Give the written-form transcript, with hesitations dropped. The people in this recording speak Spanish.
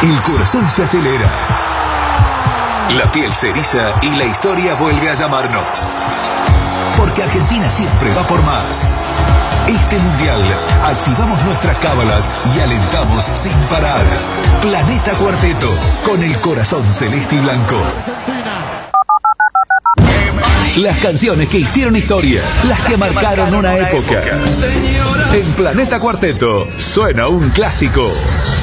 El corazón se acelera. La piel se eriza y la historia vuelve a llamarnos. Porque Argentina siempre va por más. Este mundial, activamos nuestras cábalas y alentamos sin parar. Planeta Cuarteto, con el corazón celeste y blanco. Las canciones que hicieron historia, las que marcaron una época. En Planeta Cuarteto, suena un clásico.